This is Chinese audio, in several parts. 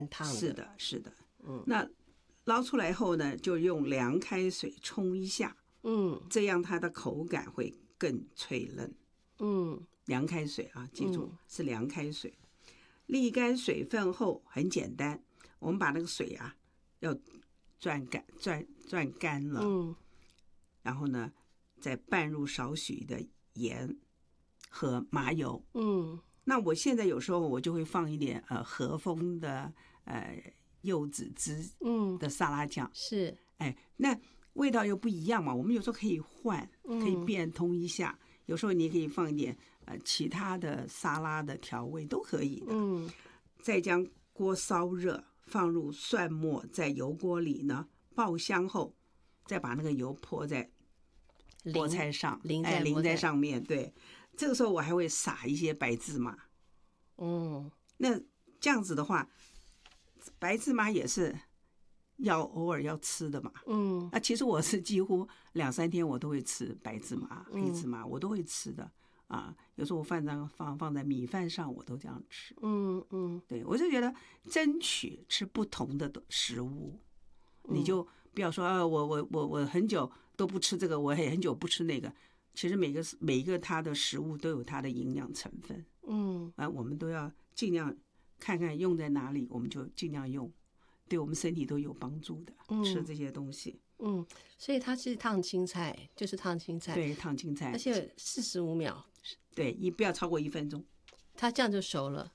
烫的。 是的，是的。那捞出来后呢，就用凉开水冲一下，这样它的口感会更脆嫩。凉开水啊，记住是凉开水。沥干水分后很简单，我们把那个水啊要攥干了，然后呢再拌入少许的盐和麻油。那我现在有时候我就会放一点和风的柚子汁的沙拉酱， 是， 那味道又不一样嘛。我们有时候可以换，可以变通一下。有时候你也可以放一点其他的沙拉的调味都可以的。再将锅烧热，放入蒜末，在油锅里呢爆香后，再把那个油泼在菠菜上，淋在上面。对，这个时候我还会撒一些白芝麻。那这样子的话，白芝麻也是要偶尔要吃的嘛。其实我是几乎2-3天我都会吃白芝麻、黑芝麻，我都会吃的啊。有时候我放在米饭上，我都这样吃。对，我就觉得争取吃不同的食物，你就不要说我很久都不吃这个，我也很久不吃那个。其实每一个它的食物都有它的营养成分。我们都要尽量看看用在哪里，我们就尽量用，对我们身体都有帮助的。吃这些东西。 所以它是烫青菜，就是烫青菜。 对，烫青菜， 而且45秒。 对，不要超过1分钟， 它这样就熟了。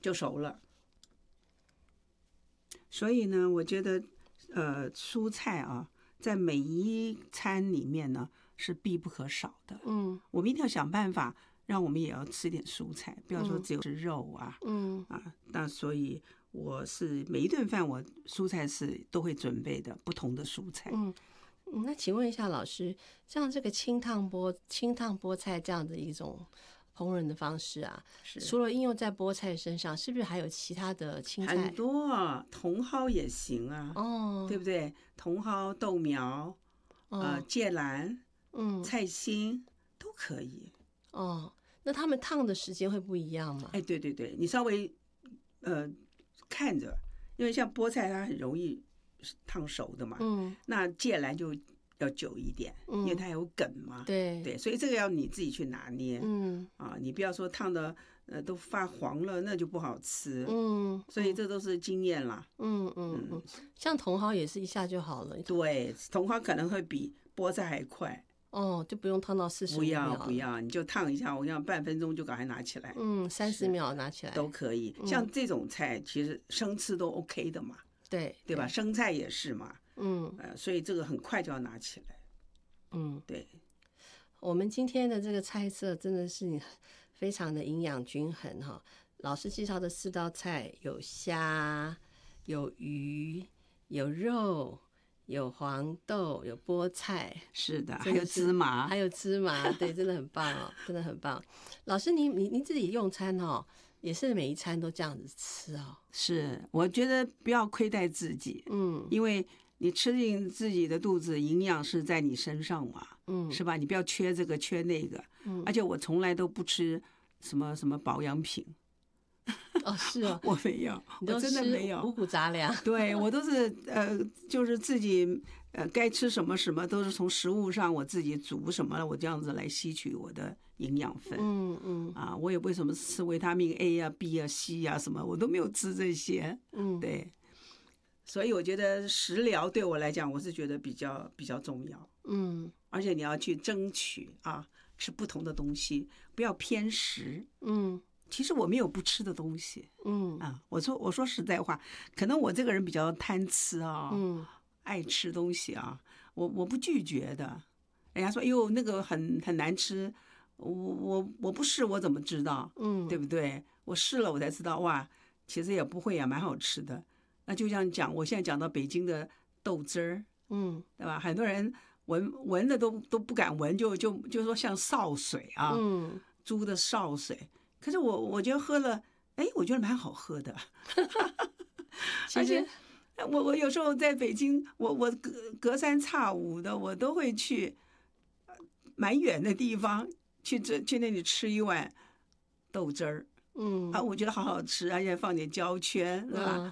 所以呢，我觉得蔬菜啊，在每一餐里面呢是必不可少的。我们一定要想办法让我们也要吃点蔬菜，不要说只有吃肉啊。那所以我是每一顿饭我蔬菜是都会准备的，不同的蔬菜。 那请问一下老师，像这个清烫菠菜这样的一种烹饪的方式啊，除了应用在菠菜身上，是不是还有其他的青菜？ 很多啊，茼蒿也行啊。对不对？茼蒿、豆苗、芥兰、菜心都可以。 那他们烫的时间会不一样吗？ 对对对，你稍微看着，因为像菠菜它很容易烫熟的嘛。那芥兰就要久一点，因为它有梗嘛。对，所以这个要你自己去拿捏。你不要说烫的都发黄了，那就不好吃。所以这都是经验啦。 像茼蒿也是一下就好了。 对，茼蒿可能会比菠菜还快。 就不用烫到45秒。 不要，你就烫一下，我想半分钟就赶快拿起来。 30秒拿起来都可以。像这种菜其实生吃都 OK 的嘛。对吧？生菜也是嘛。所以这个很快就要拿起来。对。 我们今天的这个菜色真的是非常的营养均衡哈。老师介绍的4道菜有虾、有鱼、有肉、有黄豆、有菠菜。 是的，还有芝麻， 对，真的很棒哦，真的很棒。老师，您自己用餐也是每一餐都这样子吃哦？ 是，我觉得不要亏待自己。因为你吃进自己的肚子，营养是在你身上嘛。是吧？你不要缺这个缺那个。而且我从来都不吃什么保养品。 是哦， 我没有，我真的没有， 五谷杂粮。 对，我都是就是自己该吃什么都是从食物上我自己煮什么了，我这样子来吸取我的营养分。我也为什么吃维他命 A 啊、B 啊、C 啊什么，我都没有吃这些。对，所以我觉得食疗对我来讲，我是觉得比较重要。而且你要去争取吃不同的东西，不要偏食。其实我没有不吃的东西。我说实在话，可能我这个人比较贪吃爱吃东西我不拒绝的。人家说那个很难吃，我不试我怎么知道？对不对？我试了我才知道，哇，其实也不会蛮好吃的。那就像我现在讲到北京的豆汁儿，对吧？很多人闻的都不敢闻，就说像潲水猪的潲水。可是我觉得喝了，我觉得蛮好喝的。而且我有时候在北京，我隔三差五的我都会去蛮远的地方去那里吃一碗豆汁儿。我觉得好好吃，而且放点焦圈，是吧？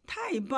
太棒。